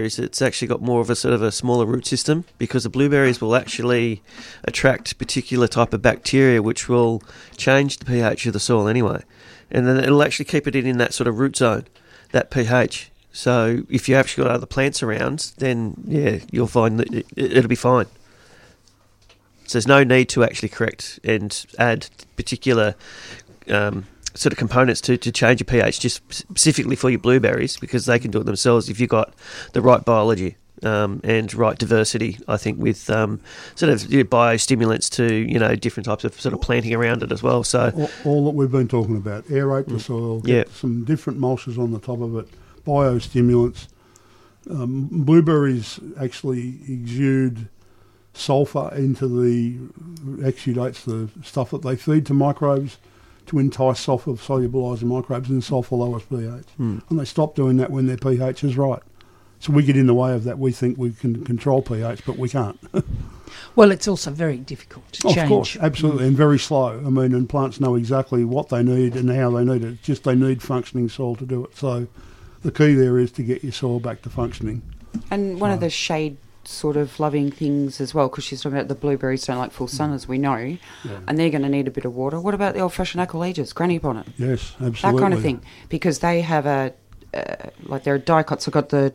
It's actually got more of a sort of a smaller root system, because the blueberries will actually attract particular type of bacteria which will change the pH of the soil anyway. And then it'll actually keep it in that sort of root zone, that pH. So if you actually got other plants around, then, yeah, you'll find that it'll be fine. So there's no need to actually correct and add particular sort of components to change your pH just specifically for your blueberries, because they can do it themselves if you've got the right biology and right diversity, I think, with sort of biostimulants to, different types of sort of planting around it as well. So all that we've been talking about, aerate the soil, get some different mulches on the top of it, biostimulants. Blueberries actually exude sulphur into exudates the stuff that they feed to microbes to entice sulphur solubilising microbes in the sulphur lowest pH. And they stop doing that when their pH is right. So we get in the way of that. We think we can control pH, but we can't. Well, it's also very difficult to change. Of course, absolutely, and very slow. I mean, and plants know exactly what they need and how they need it. It's just they need functioning soil to do it. So the key there is to get your soil back to functioning. And one of the shade sort of loving things as well, because she's talking about the blueberries don't like full sun, as we know, and they're going to need a bit of water. What about the old-fashioned aquilegias, granny bonnet? Yes, absolutely. That kind of thing, because they have they're dicots, have got the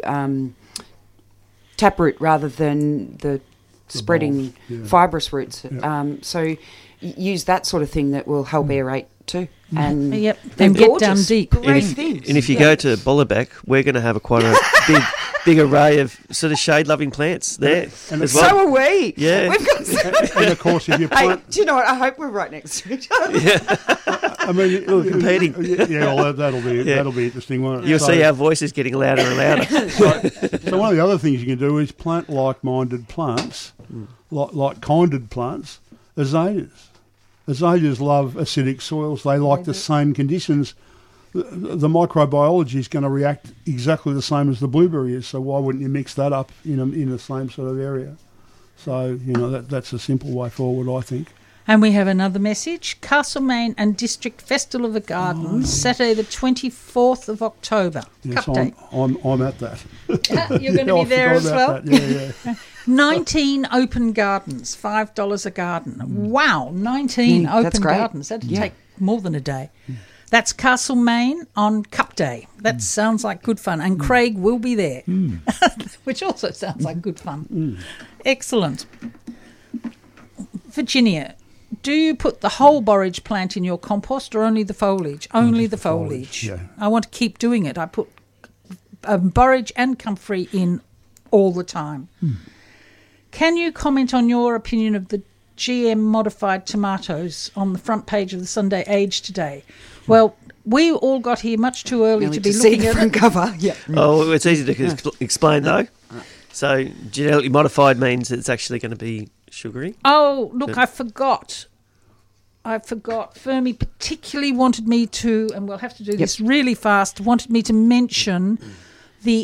taproot rather than the spreading fibrous roots. So use that sort of thing that will help aerate too. And and get down deep. Great things. And if you go to Bollerbeck, we're going to have quite a big array of sort of shade-loving plants there as well. So are we. Yeah. We've got and of course, if you plant... Hey, do you know what? I hope we're right next to each other. I mean, look, competing. Yeah, well, that'll be interesting, won't it? You'll see our voices getting louder and louder. So one of the other things you can do is plant like-minded plants, like-kinded plants, azaleas. Azaleas love acidic soils. They like the same conditions. The microbiology is going to react exactly the same as the blueberry is, so why wouldn't you mix that up in the same sort of area? So, that's a simple way forward, I think. And we have another message. Castlemaine and District Festival of the Gardens, Saturday the 24th of October. Yes, Cup Day. I'm at that. You're going to be there as well? Yeah. 19 open gardens, $5 a garden. Wow, 19 open gardens. That'd take more than a day. That's Castlemaine on Cup Day. That sounds like good fun. And Craig will be there, which also sounds like good fun. Excellent. Virginia, do you put the whole borage plant in your compost or only the foliage? Only the foliage. Yeah. I want to keep doing it. I put borage and comfrey in all the time. Can you comment on your opinion of the GM-modified tomatoes on the front page of the Sunday Age today? Well, we all got here much too early to be looking at front cover. Yeah. Oh, it's easy to explain, though. So genetically modified means it's actually going to be sugary. Oh, look, I forgot. Fermi particularly wanted me to, and we'll have to do this really fast, wanted me to mention the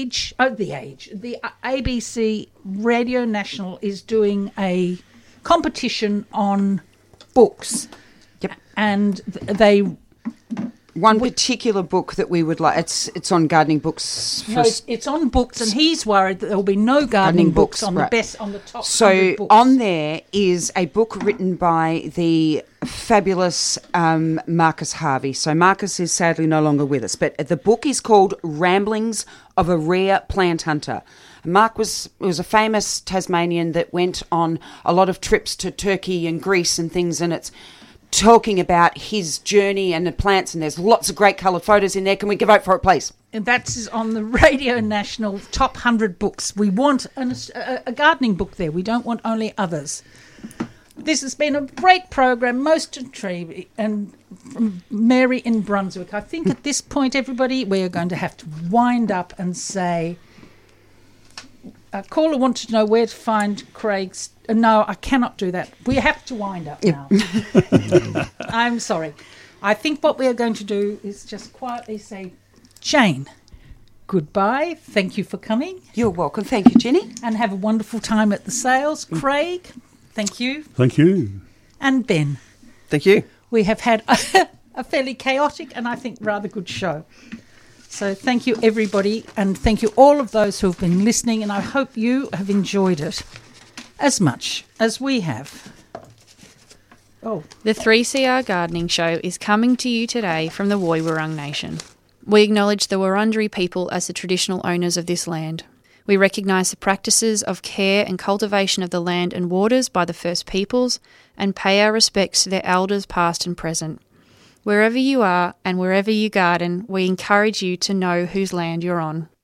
ABC Radio National is doing a competition on books. Yep. And they... One particular book that we would like, it's on gardening books. It's on books, and he's worried that there will be no gardening books on the best, on the top 100 books. On there is a book written by the fabulous Marcus Harvey. So Marcus is sadly no longer with us, but the book is called Ramblings of a Rare Plant Hunter. Mark was a famous Tasmanian that went on a lot of trips to Turkey and Greece and things, and it's talking about his journey and the plants, and there's lots of great coloured photos in there. Can we vote for it, please? And that's on the Radio National top 100 books. We want a gardening book there. We don't want only others. This has been a great program, most intriguing, and from Mary in Brunswick. I think at this point, everybody, we are going to have to wind up and say, a caller wanted to know where to find Craig's... No, I cannot do that. We have to wind up now. I'm sorry. I think what we are going to do is just quietly say, Jane, goodbye. Thank you for coming. You're welcome. Thank you, Jenny. And have a wonderful time at the sales. Craig, thank you. Thank you. And Ben. Thank you. We have had a fairly chaotic and I think rather good show. So thank you, everybody, and thank you all of those who have been listening, and I hope you have enjoyed it as much as we have. Oh, The 3CR Gardening Show is coming to you today from the Woi Wurrung Nation. We acknowledge the Wurundjeri people as the traditional owners of this land. We recognise the practices of care and cultivation of the land and waters by the First Peoples and pay our respects to their elders past and present. Wherever you are and wherever you garden, we encourage you to know whose land you're on.